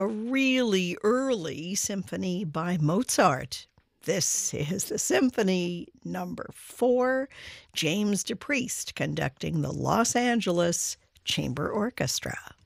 A really early symphony by Mozart. This is the Symphony Number 4, James DePriest conducting the Los Angeles Chamber Orchestra.